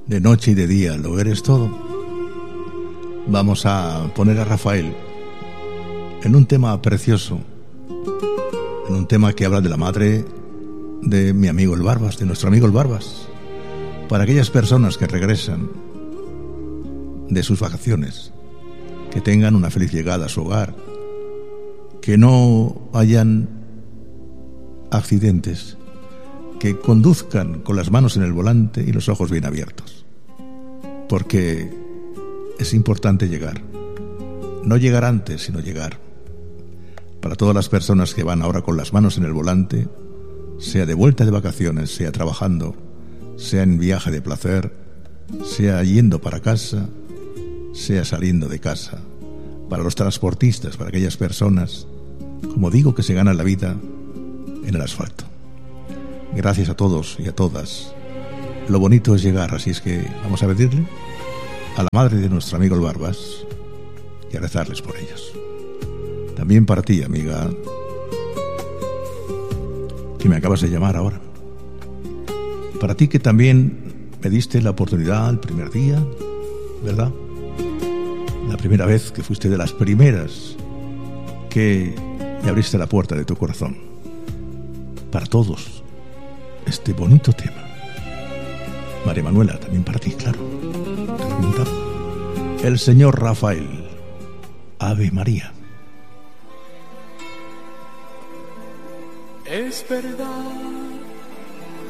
de noche y de día lo eres todo. Vamos a poner a Rafael en un tema precioso, en un tema que habla de la madre de mi amigo el Barbas, de nuestro amigo el Barbas, para aquellas personas que regresan de sus vacaciones, que tengan una feliz llegada a su hogar, que no hayan accidentes, que conduzcan con las manos en el volante y los ojos bien abiertos, porque es importante llegar, no llegar antes, sino llegar. Para todas las personas que van ahora con las manos en el volante, sea de vuelta de vacaciones, sea trabajando, sea en viaje de placer, sea yendo para casa, sea saliendo de casa, para los transportistas, para aquellas personas, como digo, que se ganan la vida en el asfalto. Gracias a todos y a todas. Lo bonito es llegar, así es que vamos a pedirle a la madre de nuestro amigo el Barbas y a rezarles por ellos. También para ti, amiga, que me acabas de llamar ahora. Para ti que también me diste la oportunidad el primer día, ¿verdad? La primera vez que fuiste de las primeras que me abriste la puerta de tu corazón. Para todos, este bonito tema. María Manuela, también para ti, claro. El señor Rafael. Ave María. Es verdad